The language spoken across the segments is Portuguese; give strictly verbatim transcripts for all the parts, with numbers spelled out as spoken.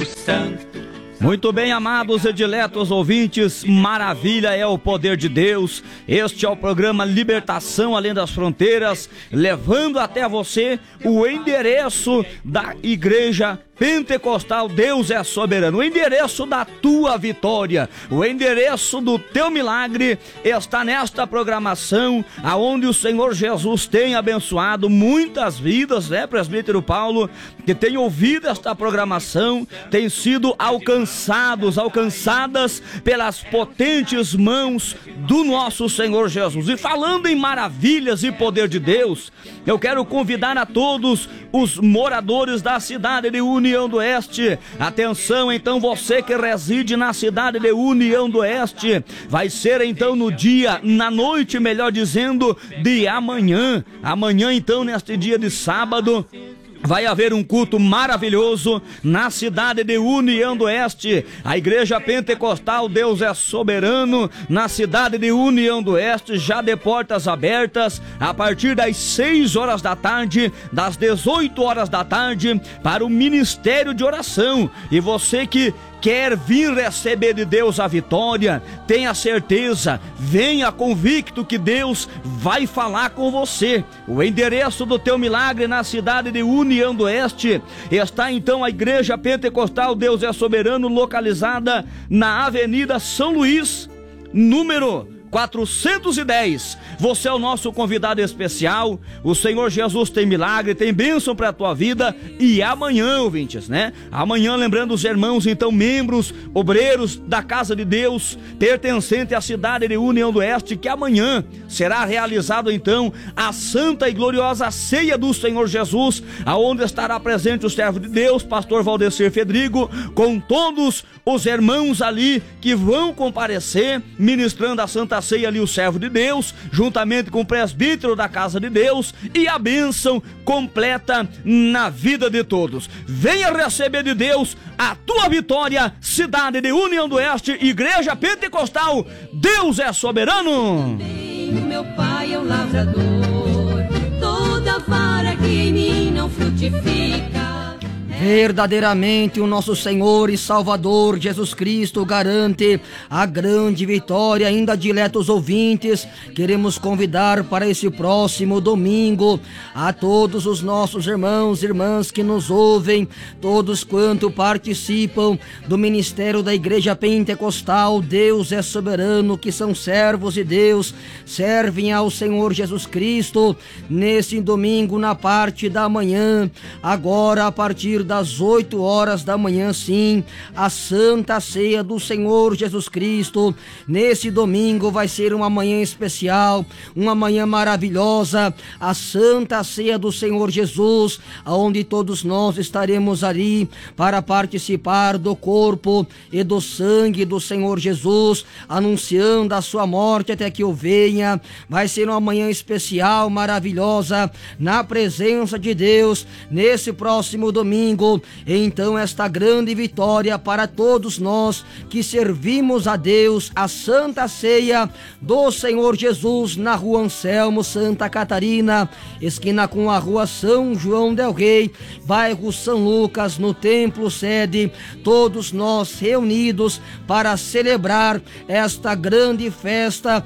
Espírito Santo. Muito bem, amados e diletos ouvintes, maravilha é o poder de Deus. Este é o programa Libertação Além das Fronteiras, levando até você o endereço da Igreja Pentecostal Deus é Soberano, o endereço da tua vitória, o endereço do teu milagre está nesta programação, aonde o Senhor Jesus tem abençoado muitas vidas, né, presbítero Paulo, que tem ouvido esta programação, tem sido alcançados, alcançadas pelas potentes mãos do nosso Senhor Jesus. E falando em maravilhas e poder de Deus, eu quero convidar a todos os moradores da cidade de União do Oeste. Atenção, então, você que reside na cidade de União do Oeste, vai ser então no dia, na noite, melhor dizendo, de amanhã. Amanhã, então, neste dia de sábado, vai haver um culto maravilhoso na cidade de União do Oeste. A Igreja Pentecostal Deus é Soberano, na cidade de União do Oeste, já de portas abertas, a partir das seis horas da tarde, das dezoito horas da tarde, para o Ministério de Oração. E você que quer vir receber de Deus a vitória, tenha certeza, venha convicto que Deus vai falar com você. O endereço do teu milagre na cidade de União do Oeste está então a Igreja Pentecostal Deus é Soberano, localizada na Avenida São Luís, número quatrocentos e dez. Você é o nosso convidado especial. O Senhor Jesus tem milagre, tem bênção para a tua vida. E amanhã, ouvintes, né? Amanhã, lembrando os irmãos, então, membros, obreiros da Casa de Deus, pertencente à cidade de União do Oeste, que amanhã será realizado, então, a santa e gloriosa ceia do Senhor Jesus, aonde estará presente o servo de Deus, pastor Valdecir Fedrigo, com todos os irmãos ali que vão comparecer, ministrando a santa ceia ali, o servo de Deus, juntamente com o presbítero da Casa de Deus, e a bênção completa na vida de todos. Venha receber de Deus a tua vitória, cidade de União do Oeste, Igreja Pentecostal Deus é Soberano. O meu pai é um lavrador, toda vara que em mim não frutifica. Verdadeiramente o nosso Senhor e Salvador Jesus Cristo garante a grande vitória. Ainda, diletos ouvintes, queremos convidar para esse próximo domingo a todos os nossos irmãos e irmãs que nos ouvem, todos quanto participam do ministério da Igreja Pentecostal Deus é Soberano, que são servos de Deus, servem ao Senhor Jesus Cristo, nesse domingo na parte da manhã, agora a partir da das oito horas da manhã, sim, a Santa Ceia do Senhor Jesus Cristo. Nesse domingo vai ser uma manhã especial, uma manhã maravilhosa, a Santa Ceia do Senhor Jesus, onde todos nós estaremos ali para participar do corpo e do sangue do Senhor Jesus, anunciando a sua morte até que eu venha. Vai ser uma manhã especial, maravilhosa, na presença de Deus, nesse próximo domingo. Então, esta grande vitória para todos nós que servimos a Deus, a Santa Ceia do Senhor Jesus, na Rua Anselmo, Santa Catarina, esquina com a Rua São João del Rei, bairro São Lucas, no templo sede, todos nós reunidos para celebrar esta grande festa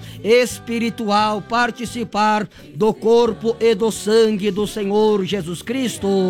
espiritual, participar do corpo e do sangue do Senhor Jesus Cristo.